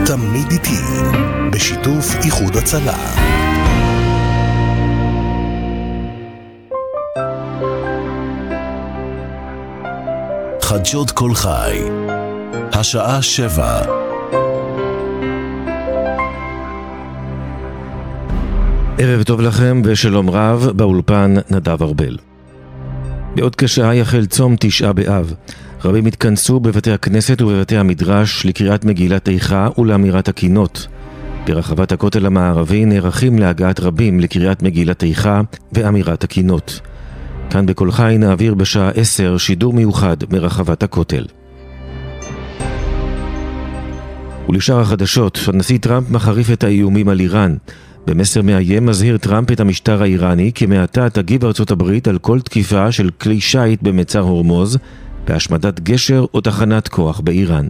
תמיד איתי, בשיתוף איחוד הצלה. חדשות כל חי, השעה 7. ערב טוב לכם ושלום רב, באולפן נדב ארבל. בעוד כשעה יחל צום תשעה באב. רבים התכנסו בבתי הכנסת ובבתי המדרש לקריאת מגילת איכה ולאמירת הקינות. ברחבת הכותל המערבי נערכים להגעת רבים לקריאת מגילת איכה ואמירת הקינות. כאן בכל חי נעביר בשעה 10 שידור מיוחד מרחבת הכותל. ולשאר החדשות, הנשיא טראמפ מחריף את האיומים על איראן. במסר מאיים מזהיר טראמפ את המשטר האיראני כי מעתה תגיב ארצות הברית על כל תקיפה של כלי שיט במצר הורמוז בהשמדת גשר או תחנת כוח באיראן.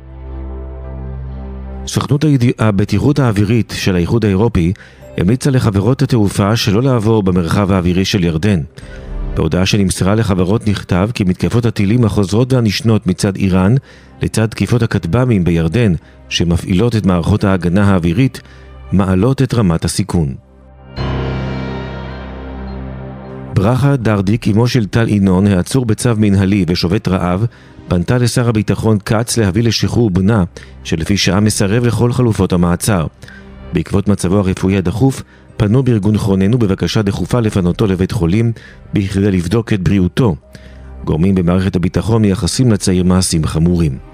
סוכנות הבטיחות האווירית של האיחוד האירופי המליצה לחברות התעופה שלא לעבור במרחב האווירי של ירדן. בהודעה שנמסרה לחברות נכתב כי מתקפות הטילים החוזרות והנשנות מצד איראן לצד תקיפות הכטב"מים בירדן שמפעילות את מערכות ההגנה האווירית מעלות את רמת הסיכון. ברכה דרדיק, אמו של טל ינון, העצור בצו מנהלי ושובת רעב, פנתה לשר הביטחון קץ להביא לשחרור בנה, שלפי שעה מסרב לכל חלופות המעצר. בעקבות מצבו הרפואי הדחוף, פנו בארגון חוננו בבקשה דחופה לפנותו לבית חולים, בכדי לבדוק את בריאותו. גורמים במערכת הביטחון מייחסים לצעיר מעשים חמורים.